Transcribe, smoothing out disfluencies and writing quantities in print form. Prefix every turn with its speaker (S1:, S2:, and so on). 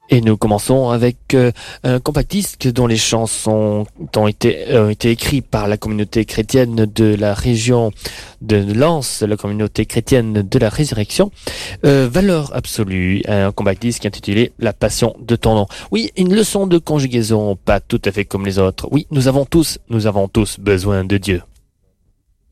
S1: Et nous commençons avec un compact disque dont les chansons ont été écrites par la communauté chrétienne de la région de Lens, la communauté chrétienne de la résurrection. Valeur absolue, un compact disque intitulé La passion de ton nom. Oui, une leçon de conjugaison, pas tout à fait comme les autres. Oui, nous avons tous besoin de Dieu.